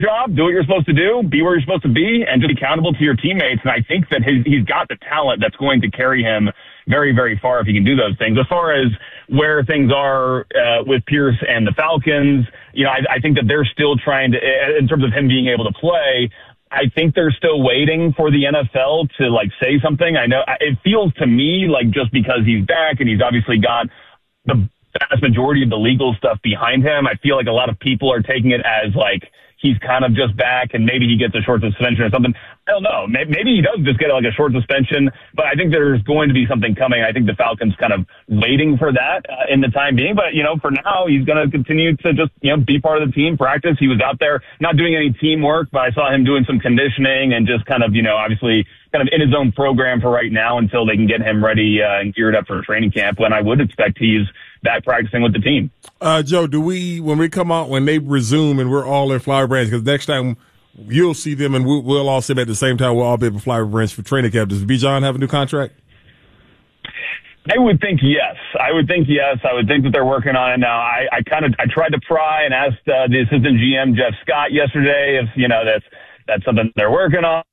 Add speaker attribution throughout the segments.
Speaker 1: job, do what you're supposed to do, be where you're supposed to be, and just be accountable to your teammates. And I think that he's got the talent that's going to carry him very, very far if he can do those things. As far as where things are with Pierce and the Falcons, I think that they're still trying to, in terms of him being able to play, I think they're still waiting for the NFL to say something. I know it feels to me like just because he's back and he's obviously got the vast majority of the legal stuff behind him, I feel like a lot of people are taking it as he's kind of just back and maybe he gets a short suspension or something. I don't know. Maybe he does just get a short suspension, but I think there's going to be something coming. I think the Falcons kind of waiting for that in the time being. But, for now, he's going to continue to just, be part of the team, practice. He was out there not doing any teamwork, but I saw him doing some conditioning and just kind of, obviously kind of in his own program for right now until they can get him ready and geared up for training camp when I would expect he's back practicing with the team.
Speaker 2: Joe, when they resume and we're all in Flower Branch, because next time you'll see them and we'll all sit at the same time, we'll all be in Flower Branch for training camp. Does Bijan have a new contract?
Speaker 1: I would think yes. I would think that they're working on it now. I tried to pry and asked the assistant GM, Jeff Scott, yesterday if, that's something they're working on.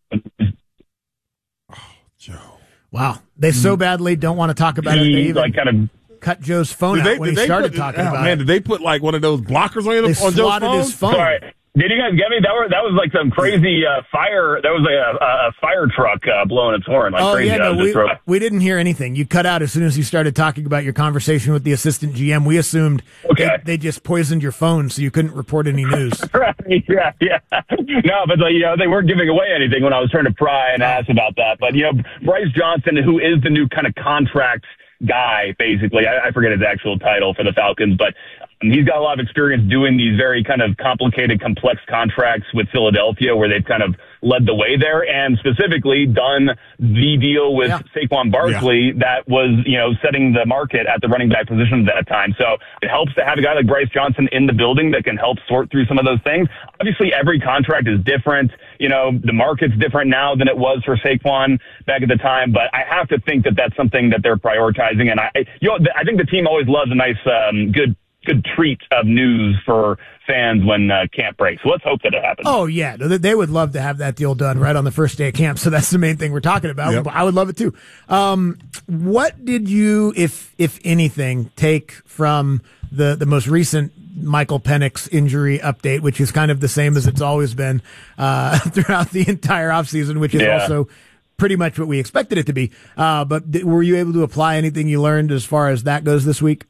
Speaker 2: Oh, Joe.
Speaker 3: Wow. They so badly don't want to talk about it. They even cut Joe's phone out when he started talking about it.
Speaker 2: Did they put one of those blockers on
Speaker 3: Joe's phone?
Speaker 1: His phone. Sorry. Did you guys get me? That was some crazy fire. That was a fire truck blowing its horn crazy.
Speaker 3: Yeah, no, we didn't hear anything. You cut out as soon as you started talking about your conversation with the assistant GM. We assumed they just poisoned your phone so you couldn't report any news.
Speaker 1: Right, yeah. No, but they weren't giving away anything when I was trying to pry and ask about that. But Bryce Johnson, who is the new kind of contract guy, basically. I forget his actual title for the Falcons, but he's got a lot of experience doing these very kind of complicated, complex contracts with Philadelphia where they've kind of led the way there and specifically done the deal with Saquon Barkley that was, setting the market at the running back position at that time. So it helps to have a guy like Bryce Johnson in the building that can help sort through some of those things. Obviously, every contract is different. The market's different now than it was for Saquon back at the time, but I have to think that that's something that they're prioritizing. And I think the team always loves a nice, good treat of news for fans when camp breaks. So let's hope that it happens.
Speaker 3: Oh, yeah. They would love to have that deal done right on the first day of camp. So that's the main thing we're talking about. Yep. I would love it too. What did you, if anything, take from the most recent Michael Penix injury update, which is kind of the same as it's always been throughout the entire offseason, which is also pretty much what we expected it to be. But were you able to apply anything you learned as far as that goes this week?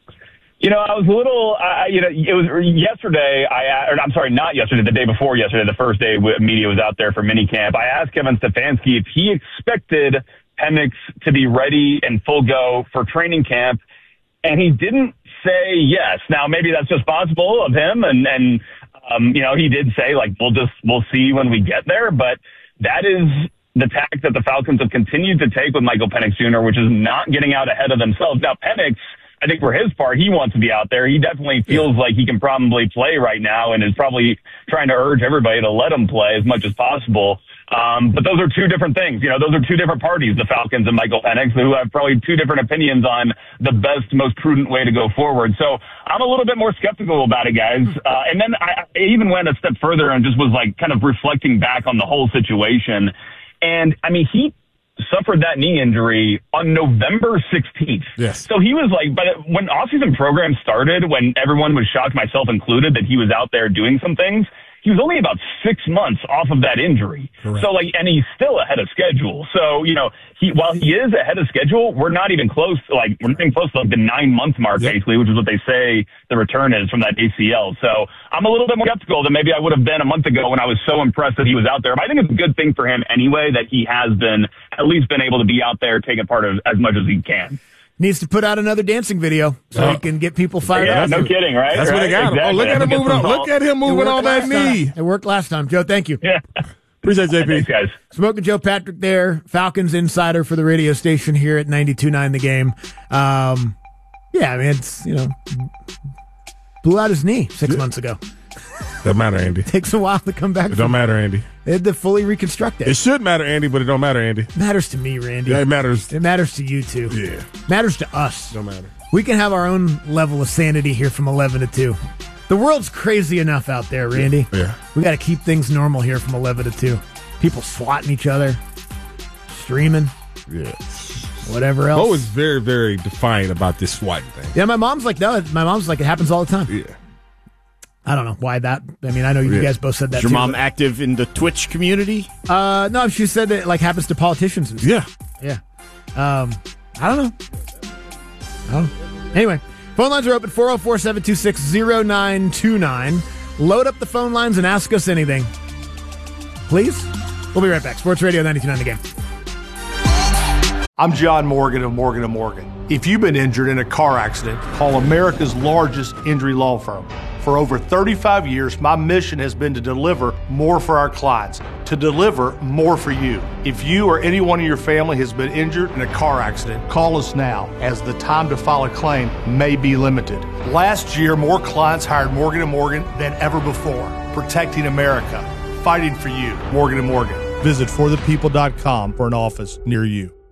Speaker 1: I was a little, it was yesterday, not yesterday, the day before yesterday, the first day media was out there for minicamp. I asked Kevin Stefanski if he expected Penix to be ready and full go for training camp, and he didn't say yes. Now, maybe that's just possible of him, and he did say, we'll see when we get there, but that is the tack that the Falcons have continued to take with Michael Penix Jr., which is not getting out ahead of themselves. Now, Penix, I think for his part, he wants to be out there. He definitely feels like he can probably play right now and is probably trying to urge everybody to let him play as much as possible. But those are two different things. Those are two different parties, the Falcons and Michael Penix, who have probably two different opinions on the best, most prudent way to go forward. So I'm a little bit more skeptical about it, guys. And then I even went a step further and just was kind of reflecting back on the whole situation. And he suffered that knee injury on November 16th.
Speaker 2: Yes.
Speaker 1: So he was but when offseason program started, when everyone was shocked, myself included, that he was out there doing some things, he was only about 6 months off of that injury.
Speaker 2: Correct.
Speaker 1: So and he's still ahead of schedule. So, while he is ahead of schedule, we're not even close, we're not even close to the 9-month mark, basically, which is what they say the return is from that ACL. So I'm a little bit more skeptical than maybe I would have been a month ago when I was so impressed that he was out there. But I think it's a good thing for him anyway, that he has at least been able to be out there taking part of as much as he can.
Speaker 3: Needs to put out another dancing video so he can get people fired up.
Speaker 1: Yeah, no kidding, right?
Speaker 2: That's what they got. Exactly. Oh, look at him moving on. Look at him moving on that knee.
Speaker 3: It worked last time. Joe, thank you.
Speaker 1: Yeah.
Speaker 2: Appreciate it, JP.
Speaker 1: Thanks, guys.
Speaker 3: Smoking Joe Patrick there, Falcons insider for the radio station here at 92.9 The Game. It's, blew out his knee 6 months ago.
Speaker 2: Doesn't matter, Andy.
Speaker 3: Takes a while to come back.
Speaker 2: It don't matter, Andy.
Speaker 3: They had to fully reconstruct it.
Speaker 2: It should matter, Andy, but it don't matter, Andy.
Speaker 3: It matters to me, Randy.
Speaker 2: Yeah, it matters.
Speaker 3: It matters to you, too.
Speaker 2: Yeah.
Speaker 3: Matters to us.
Speaker 2: Don't matter.
Speaker 3: We can have our own level of sanity here from 11 to 2. The world's crazy enough out there, Randy.
Speaker 2: Yeah.
Speaker 3: We got to keep things normal here from 11 to 2. People swatting each other, streaming.
Speaker 2: Yeah.
Speaker 3: Whatever else.
Speaker 2: Bo is very, very defiant about this swatting thing.
Speaker 3: Yeah, my mom's like, no. My mom's like, it happens all the time.
Speaker 2: Yeah.
Speaker 3: I don't know why that. I mean, I know you guys both said that.
Speaker 4: Is your
Speaker 3: too,
Speaker 4: mom active in the Twitch community?
Speaker 3: No, she said that it like happens to politicians and stuff.
Speaker 2: Yeah.
Speaker 3: I don't know. Anyway, phone lines are open, 404-726-0929. Load up the phone lines and ask us anything. Please? We'll be right back. Sports Radio 92.9 The Game.
Speaker 5: I'm John Morgan of Morgan & Morgan. If you've been injured in a car accident, call America's largest injury law firm. For over 35 years, my mission has been to deliver more for our clients, to deliver more for you. If you or anyone in your family has been injured in a car accident, call us now, as the time to file a claim may be limited. Last year, more clients hired Morgan & Morgan than ever before, protecting America, fighting for you. Morgan & Morgan. Visit forthepeople.com for an office near you.